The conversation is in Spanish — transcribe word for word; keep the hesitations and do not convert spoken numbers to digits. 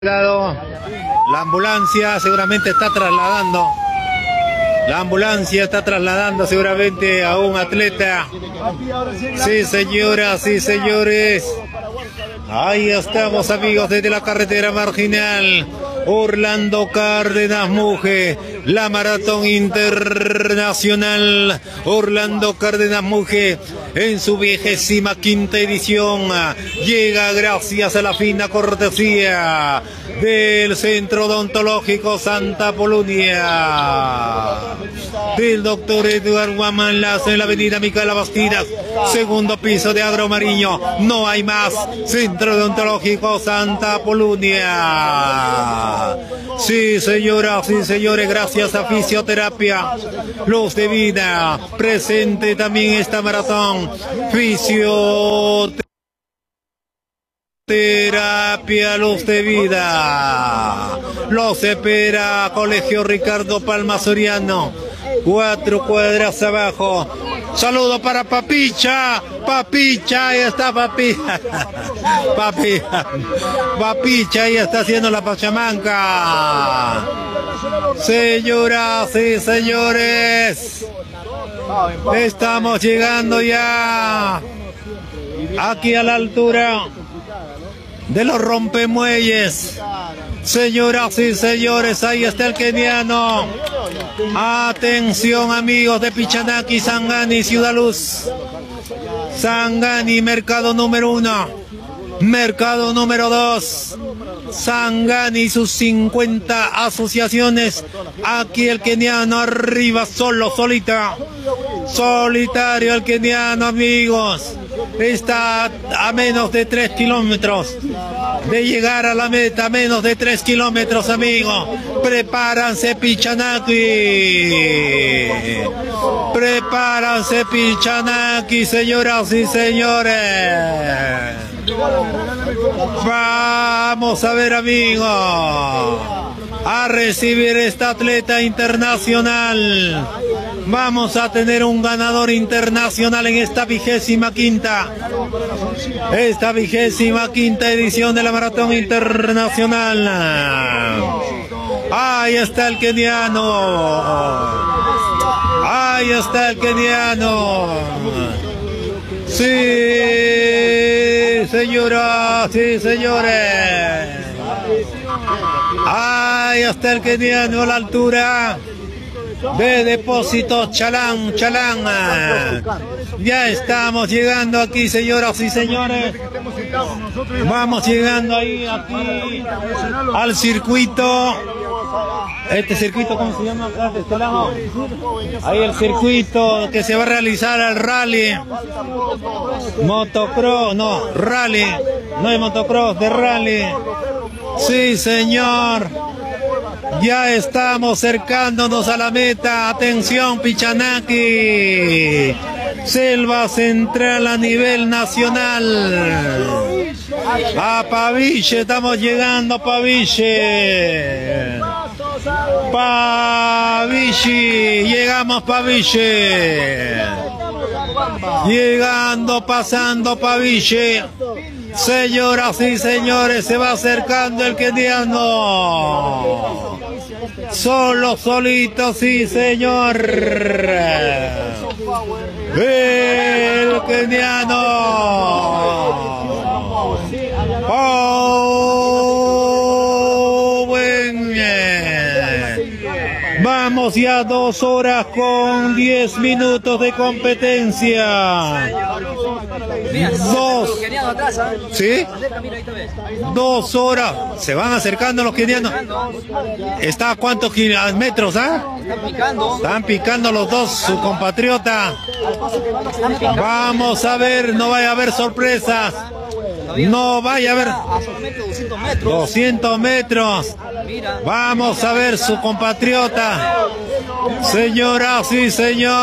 La ambulancia seguramente está trasladando. La ambulancia está trasladando seguramente a un atleta. Sí, señoras y señores. Ahí estamos, amigos, desde la carretera marginal. Orlando Cárdenas Muge, la maratón internacional. Orlando Cárdenas Muge, en su vigésima quinta edición, llega gracias a la fina cortesía del Centro Odontológico Santa Apolonia, del doctor Eduardo Guamán Lazo, en la avenida Micaela Bastidas, segundo piso de Agro Mariño. No hay más. Centro Odontológico Santa Apolonia. Sí, señoras y señores, gracias a Fisioterapia Luz de Vida, presente también esta maratón. Fisioterapia Luz de Vida. Los espera Colegio Ricardo Palma Soriano, cuatro cuadras abajo. Saludo para Papicha, Papicha, ahí está Papicha, Papicha, Papicha, ahí está haciendo la pachamanca. Señoras y señores, estamos llegando ya aquí a la altura de los rompemuelles. Señoras y señores, ahí está el keniano. Atención, amigos de Pichanaki, Sangani, Ciudad Luz. Sangani, mercado número uno. Mercado número dos. Sangani y sus cincuenta asociaciones. Aquí el keniano arriba, solo, solita. Solitario el keniano, amigos. Está a menos de tres kilómetros de llegar a la meta, menos de tres kilómetros, amigos. Prepáranse, Pichanaki. Prepáranse, Pichanaki, señoras y señores. Vamos a ver, amigos, a recibir esta atleta internacional. Vamos a tener un ganador internacional en esta vigésima quinta, esta vigésima quinta edición de la maratón internacional. Ahí está el keniano. Ahí está el keniano. Sí, señoras y señores. Ahí está el keniano a la altura de Depósito Chalán, Chalán. Ya estamos llegando aquí, señoras y señores. Vamos llegando ahí, aquí, al circuito. Este circuito, ¿cómo se llama acá de este lado? Ahí el circuito que se va a realizar al rally. Motocross, no, rally. No hay motocross, de rally. Sí, señor. Ya estamos acercándonos a la meta. Atención, Pichanaki. Selva Central a nivel nacional. A Paville, estamos llegando a Paville. Paville, llegamos Paville. Llegando, pasando Paville. Señoras y señores, se va acercando el keniano. Solo, solito, sí, señor. El keniano. Oh, buen. Vamos ya dos horas con diez minutos de competencia. Dos. ¿Sí? Dos horas. Se van acercando los kenianos. ¿Está a cuántos metros? ¿Ah? Están picando. Están picando los dos, su compatriota. Vamos a ver, no vaya a haber sorpresas. No vaya a haber. doscientos metros. Vamos a ver su compatriota. Señoras y señores.